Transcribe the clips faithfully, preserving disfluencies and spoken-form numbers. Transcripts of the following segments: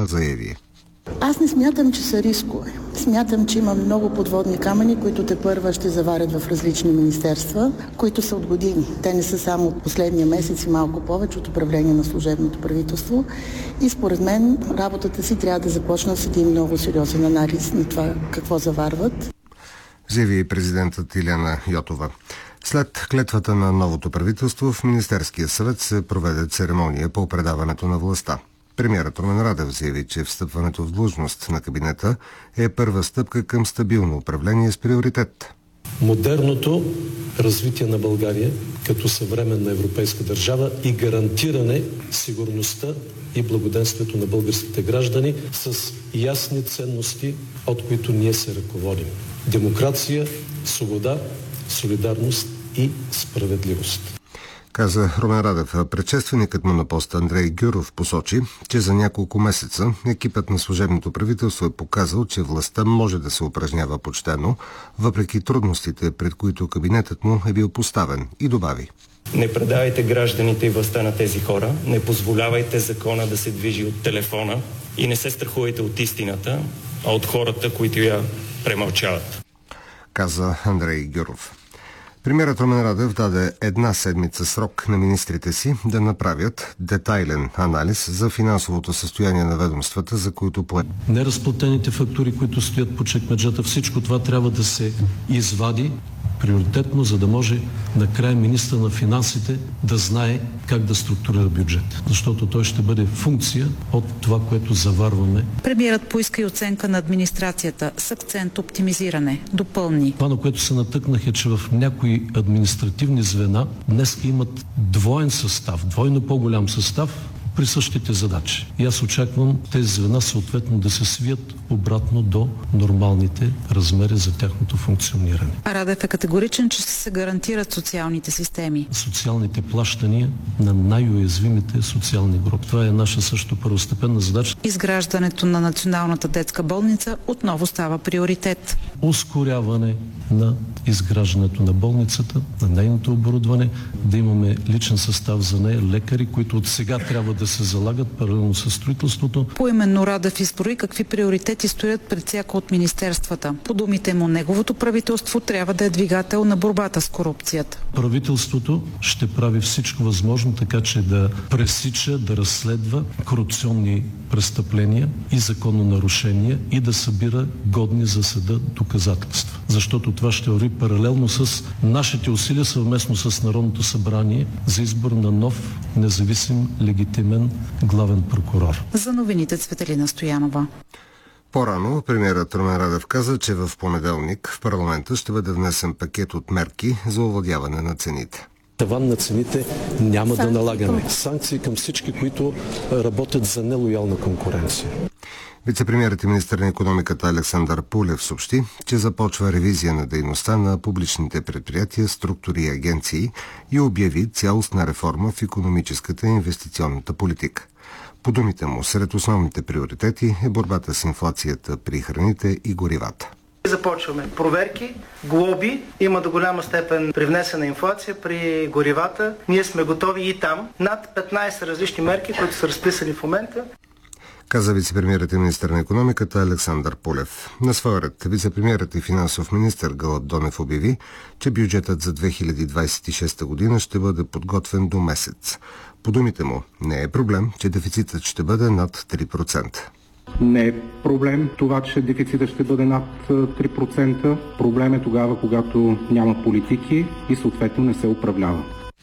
заяви: Аз не смятам, че са рискове. Смятам, че има много подводни камъни, които тепърва ще заварят в различни министерства, които са от години. Те не са само от последния месец и малко повече от управление на служебното правителство. И според мен работата си трябва да започна с един много сериозен анализ на това какво заварват. Заяви президентът Илияна Йотова. След клетвата на новото правителство в Министерския съвет се проведе церемония по предаването на властта. Премиерът Румен Радев заяви, че встъпването в длъжност на кабинета е първа стъпка към стабилно управление с приоритет. Модерното развитие на България като съвременна европейска държава и гарантиране сигурността и благоденствието на българските граждани с ясни ценности, от които ние се ръководим. Демокрация, свобода, солидарност и справедливост. Каза Румен Радев. Предшественикът му на поста Андрей Гюров посочи, че за няколко месеца екипът на служебното правителство е показал, че властта може да се упражнява почтено, въпреки трудностите, пред които кабинетът му е бил поставен, и добави: Не предавайте гражданите и властта на тези хора, не позволявайте закона да се движи от телефона и не се страхувайте от истината, а от хората, които я премълчават. Каза Андрей Гюров. Премиерът Румен Радев даде една седмица срок на министрите си да направят детайлен анализ за финансовото състояние на ведомствата, за които пое. Неразплатените фактури, които стоят по чекмеджата, всичко това трябва да се извади приоритетно, за да може накрая министър на финансите да знае как да структурира бюджет. Защото той ще бъде функция от това, което заварваме. Премиерът поиска и оценка на администрацията с акцент оптимизиране. Допълни. Това, на което се натъкнах, е, че в някои административни звена днес имат двоен състав, двойно по-голям състав при същите задачи. И аз очаквам тези звена съответно да се свият обратно до нормалните размери за тяхното функциониране. А Радев е категоричен, че ще се гарантират социалните системи. Социалните плащания на най-уязвимите социални групи. Това е наша също първостепенна задача. Изграждането на Националната детска болница отново става приоритет. Ускоряване на изграждането на болницата, на нейното оборудване, да имаме личен състав за нея, лекари, които от сега трябва да се залагат паралелно с строителството. Поименно Радев изброи какви приоритети стоят пред всяко от министерствата. По думите му, неговото правителство трябва да е двигател на борбата с корупцията. Правителството ще прави всичко възможно, така че да пресича, да разследва корупционни престъпления и закононарушения и да събира годни за съда доказателства. Защото това ще върви паралелно с нашите усилия съвместно с Народното събрание за избор на нов, независим, легитимен главен прокурор. За новините Цветелина Стоянова. По-рано премиерът Румен Радев каза, че в понеделник в парламента ще бъде внесен пакет от мерки за овладяване на цените. Таван на цените няма да налагаме. Санкции към всички, които работят за нелоялна конкуренция. Вицепремиерът и министър на икономиката Александър Пулев съобщи, че започва ревизия на дейността на публичните предприятия, структури и агенции и обяви цялостна реформа в икономическата и инвестиционната политика. По думите му, сред основните приоритети е борбата с инфлацията при храните и горивата. Започваме проверки, глоби, има до голяма степен привнесена инфлация при горивата. Ние сме готови и там. Над петнайсет различни мерки, които са разписани в момента. Каза вицепремиерът и министър на икономиката Александър Пулев. На своя ред, вицепремиерът и финансов министър Гълъб Донев обяви, че бюджетът за две хиляди двадесет и шеста година ще бъде подготвен до месец. По думите му, не е проблем, че дефицитът ще бъде над три процента. Не е проблем това, че дефицитът ще бъде над три процента. Проблем е тогава, когато няма политики и съответно не се управлява.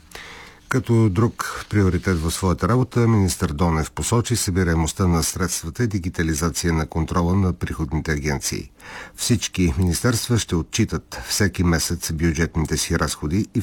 Като друг приоритет в своята работа, министър Донев посочи събираемостта на средствата и дигитализация на контрола на приходните агенции. Всички министерства ще отчитат всеки месец бюджетните си разходи и